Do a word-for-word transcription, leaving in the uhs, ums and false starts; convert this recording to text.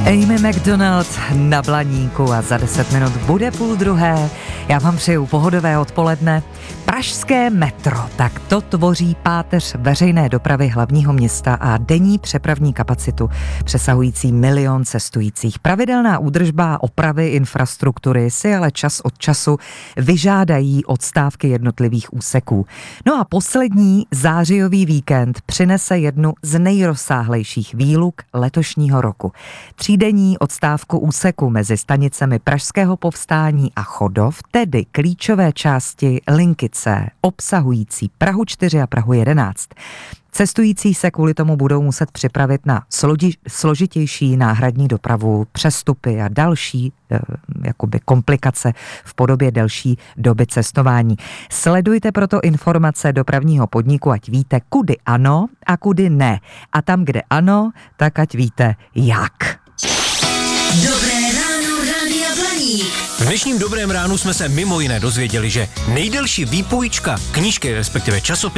Amy McDonald na Blaníku a za deset minut bude půl druhé. Já vám přeju pohodové odpoledne. Pražské metro, tak to tvoří páteř veřejné dopravy hlavního města a denní přepravní kapacitu přesahující milion cestujících. Pravidelná údržba a opravy infrastruktury si ale čas od času vyžádají odstávky jednotlivých úseků. No a poslední zářijový víkend přinese jednu z nejrozsáhlejších výluk letošního roku. Třídenní odstávku úseku mezi stanicemi Pražského Povstání a Chodov, tedy klíčové části linky C, obsahující Prahu čtyři a Prahu jedenáct. Cestující se kvůli tomu budou muset připravit na složi, složitější náhradní dopravu, přestupy a další e, jakoby komplikace v podobě delší doby cestování. Sledujte proto informace dopravního podniku, ať víte, kudy ano a kudy ne. A tam, kde ano, tak ať víte jak. Dobré ráno, Rádia Blaník. V dnešním Dobrém ránu jsme se mimo jiné dozvěděli, že nejdelší výpůjčka knížky, respektive časopis